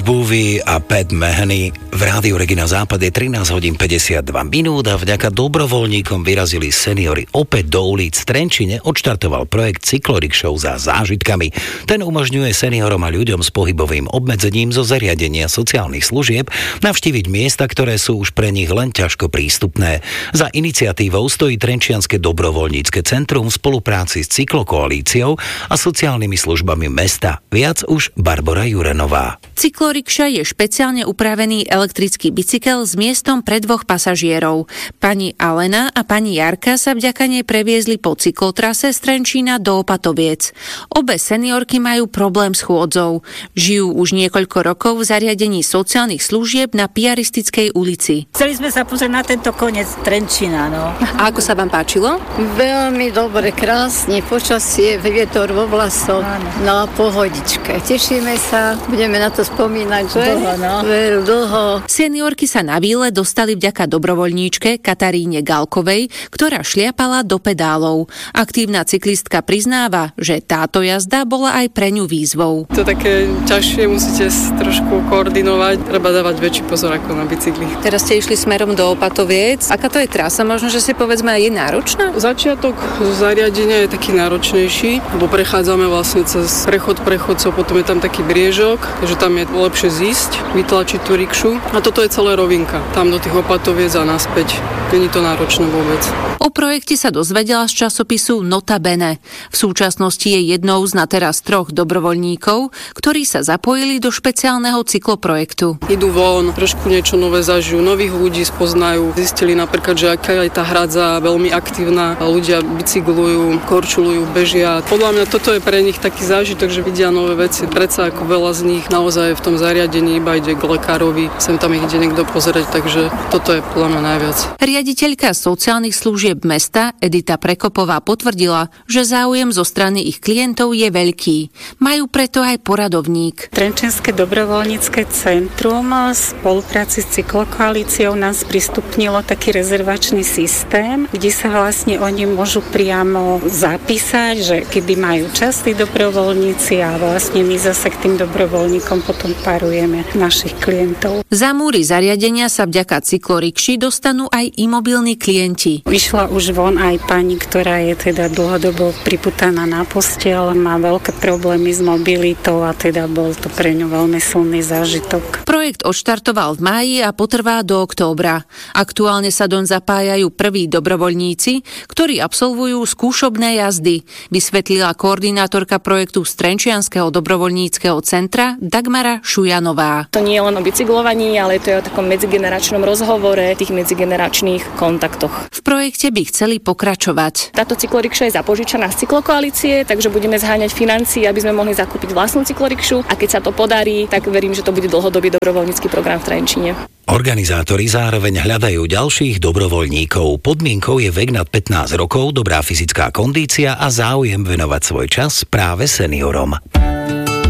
Bowie a Pat Metheny. V rádiu Regina Západ je 13 hodín 52 minút a vďaka dobrovoľníkom vyrazili seniori opäť do ulic. V Trenčine odštartoval projekt Cyklorikšou za zážitkami. Ten umožňuje seniorom a ľuďom s pohybovým obmedzením zo zariadenia sociálnych služieb navštíviť miesta, ktoré sú už pre nich len ťažko prístupné. Za iniciatívou stojí Trenčianske dobrovoľnícke centrum v spolupráci s Cyklokoalíciou a sociálnymi službami mesta. Viac už Barbora Jurenová. Cyklorikša je špeciálne upravený elektrický bicykel s miestom pre 2 pasažierov. Pani Alena a pani Jarka sa vďaka nej previezli po cyklotrase z Trenčína do Opatoviec. Obe seniorky majú problém s chôdzou. Žijú už niekoľko rokov v zariadení sociálnych služieb na Piaristickej ulici. Chceli sme sa pozrieť na tento koniec Trenčína, no. A ako sa vám páčilo? Veľmi dobre, krásne, počasie, vietor vo vlasoch, na pohodičke. Tešíme sa, budeme na to spomínať, že? Dlho. Seniorky sa na výlet dostali vďaka dobrovoľníčke Kataríne Galkovej, ktorá šliapala do pedálov. Aktívna cyklistka priznáva, že táto jazda bola aj pre ňu výzvou. To také ťažšie, musíte trošku koordinovať, treba dávať väčší pozor ako na bicykli. Teraz ste išli smerom do Opatoviec. Aká to je trasa? Možno, že si povedzme aj je náročná? Začiatok zariadenia je taký náročnejší, lebo prechádzame vlastne cez prechodcov, potom je tam taký briežok, takže tam je lepšie zísť, vytlačiť tú rikšu. A toto je celé rovinka. Tam do tých Opatoviec a naspäť. Není to náročné vôbec. O projekte sa dozvedela z časopisu Notabene. V súčasnosti je jednou z na teraz 3 dobrovoľníkov, ktorí sa zapojili do špeciálneho cykloprojektu. Idú von, trošku niečo nové zažijú, nových ľudí spoznajú. Zistili napríklad, že aká je tá hradza veľmi aktívna. Ľudia bicyklujú, korčulujú, bežia. Podľa mňa toto je pre nich taký zážitok, že vidia nové veci. Predsa ako veľa z nich naozaj v tom zariadení iba ide k lekárovi, sem tam ich ide niekto pozrieť, takže toto je podľa mňa najviac. Riaditeľka sociálnych služieb mesta Edita Prekopová potvrdila, že záujem zo strany ich klientov je veľký. Majú preto aj poradovník. Trenčianske dobrovoľnícke centrum v spolupráci s Cyklokoalíciou nám sprístupnilo taký rezervačný systém, kde sa vlastne oni môžu priamo zapísať, že kedy majú čas tí dobrovoľníci a vlastne my zase k tým dobrovoľníkom potom parujeme našich klientov. Za múry zariadenia sa vďaka cyklorikši dostanú aj imobilní klienti. Vyšla už von aj pani, ktorá je teda dlhodobo priputaná na posteľ, má veľké problémy s mobilitou a teda bol to pre ňu veľmi silný zážitok. Projekt odštartoval v máji a potrvá do októbra. Aktuálne sa doň zapájajú prví dobrovoľníci, ktorí absolvujú skúšobné jazdy, vysvetlila koordinátorka projektu z Trenčianskeho dobrovoľníckeho centra Dagmara Šujanová. To nie je len o bicyklovaní, ale to je o takom medzigeneračnom rozhovore, tých medzigeneračných kontaktoch. V projekte by chceli pokračovať. Táto cyklorikša je zapožičaná z Cyklokoalície, takže budeme zháňať financie, aby sme mohli zakúpiť vlastnú cyklorikšu a keď sa to podarí, tak verím, že to bude dlhodobý dobrovoľnícky program v Trenčíne. Organizátori zároveň hľadajú ďalších dobrovoľníkov. Podmienkou je vek nad 15 rokov, dobrá fyzická kondícia a záujem venovať svoj čas práve seniorom.